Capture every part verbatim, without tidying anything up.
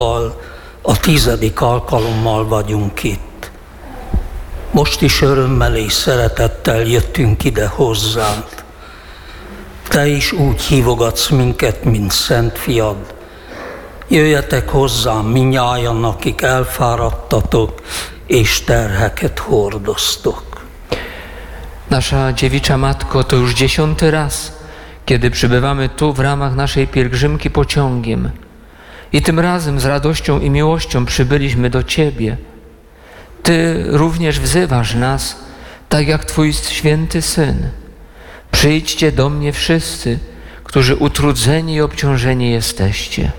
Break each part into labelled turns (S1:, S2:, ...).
S1: A tizedik alkalommal vagyunk itt. Most is örömmel és szeretettel jöttünk ide hozzád. Te is úgy hívogatsz minket, mint Szent Fiad. Jöjjetek hozzám minnyájan, akik elfáradtatok és terheket hordoztok.
S2: Nasza Dziewicza Matko, to już dziesiąty raz, kiedy przybywamy tu w ramach naszej pielgrzymki pociągiem. I tym razem z radością i miłością przybyliśmy do Ciebie. Ty również wzywasz nas, tak jak Twój święty Syn. Przyjdźcie do mnie wszyscy, którzy utrudzeni i obciążeni jesteście.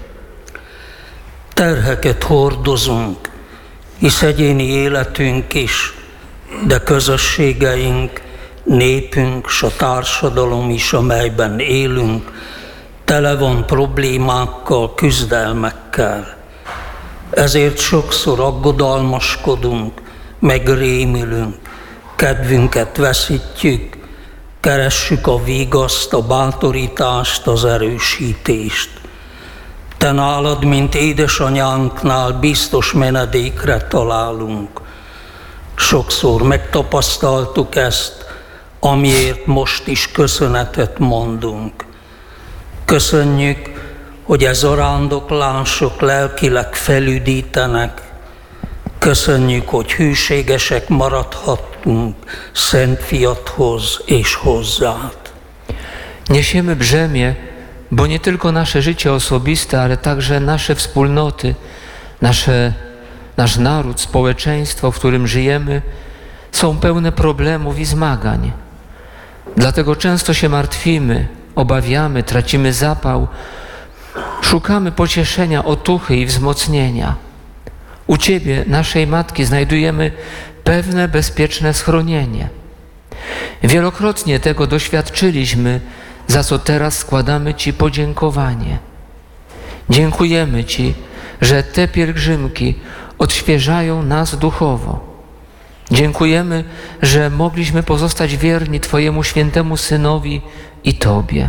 S1: Terheket hordozunk, hisz egyéni életünk is, de közösségeink, népünk, s a társadalom is, amelyben élünk, tele van problémákkal, küzdelmekkel. Ezért sokszor aggodalmaskodunk, megrémülünk, kedvünket veszítjük, keressük a vigaszt, a bátorítást, az erősítést. Te nálad, mint édesanyánknál biztos menedékre találunk. Sokszor megtapasztaltuk ezt, amiért most is köszönetet mondunk. Köszönjük, hogy ez a rándoklások lelkileg felüdítenek. Köszönjük, hogy hűségesek maradhattunk Szent Fiadhoz és hozzád.
S2: Niesiemy brzemię, bo nie tylko nasze życie osobiste, ale także nasze wspólnoty, nasze, nasz naród, społeczeństwo, w którym żyjemy, są pełne problemów i zmagań. Dlatego często się martwimy, obawiamy, tracimy zapał, szukamy pocieszenia, otuchy i wzmocnienia. U Ciebie, naszej Matki, znajdujemy pewne bezpieczne schronienie. Wielokrotnie tego doświadczyliśmy, za co teraz składamy Ci podziękowanie. Dziękujemy Ci, że te pielgrzymki odświeżają nas duchowo. Dziękujemy, że mogliśmy pozostać wierni Twojemu świętemu Synowi i Tobie.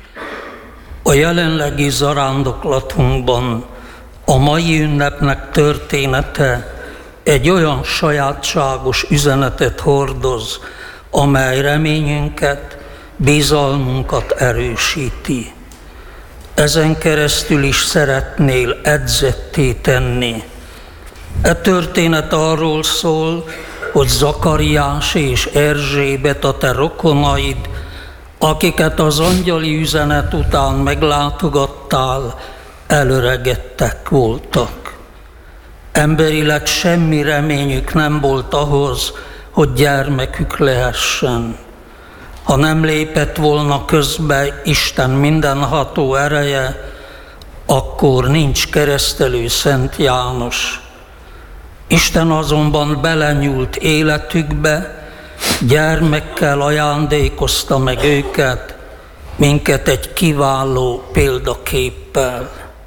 S1: A jelenlegi zarándoklatunkban a mai ünnepnek története egy olyan sajátságos üzenetet hordoz, amely reményünket, bizalmunkat erősíti. Ezen keresztül is szeretnél edzetté tenni. E történet arról szól, hogy Zakariás és Erzsébet, a te rokonaid, akiket az angyali üzenet után meglátogattál, elöregedtek voltak. Emberileg semmi reményük nem volt ahhoz, hogy gyermekük lehessen. Ha nem lépett volna közbe Isten mindenható ereje, akkor nincs keresztelő Szent János. Isten azonban belenyúlt életükbe, gyermekkel ajándékozta meg őket, minket egy kiváló példaképpel.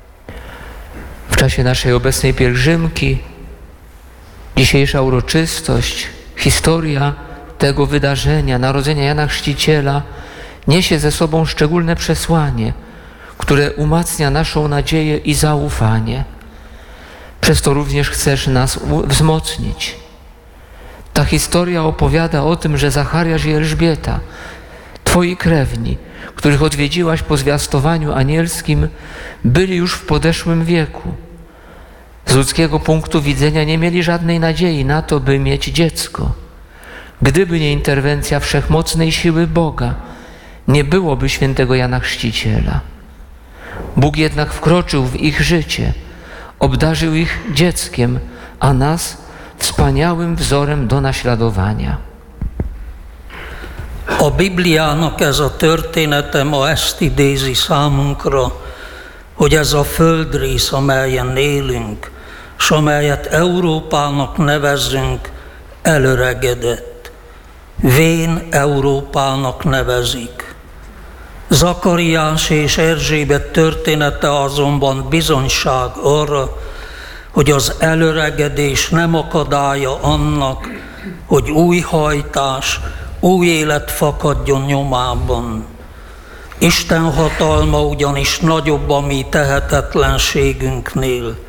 S2: W czasie naszej obecnej pielgrzymki dzisiejsza uroczystość, historia tego wydarzenia, narodzenia Jana Chrzciciela, niesie ze sobą szczególne przesłanie, które umacnia naszą nadzieję i zaufanie. Przez to również chcesz nas wzmocnić. Ta historia opowiada o tym, że Zachariasz i Elżbieta, Twoi krewni, których odwiedziłaś po zwiastowaniu anielskim, byli już w podeszłym wieku. Z ludzkiego punktu widzenia nie mieli żadnej nadziei na to, by mieć dziecko. Gdyby nie interwencja wszechmocnej siły Boga, nie byłoby świętego Jana Chrzciciela. Bóg jednak wkroczył w ich życie, obdarzył ich dzieckiem, a nas wspaniałym wzorem do naśladowania.
S1: A Bibliának ez a története ma ezt idézi számunkra, hogy ez a földrész, amelyen élünk, s amelyet Európának nevezünk, elöregedett. Vén Európának nevezik. Zakariás és Erzsébet története azonban bizonyság arra, hogy az elöregedés nem akadálya annak, hogy új hajtás, új élet fakadjon nyomában. Isten hatalma ugyanis nagyobb a mi tehetetlenségünknél.